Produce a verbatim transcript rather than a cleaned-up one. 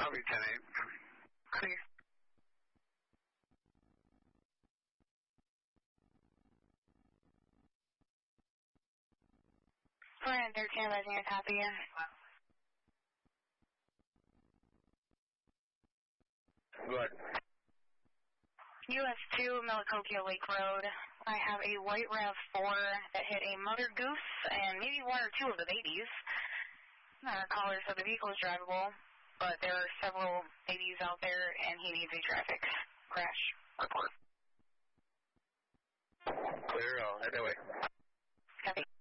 Copy ten eight. Clear. Plan thirteen, advising a copy. Good. U S two, Milicokia Lake Road. I have a white RAV four that hit a mother goose and maybe one or two of the babies. Our caller said the vehicle is drivable, but there are several babies out there and he needs a traffic crash report. Clear, I'll head that way. Copy.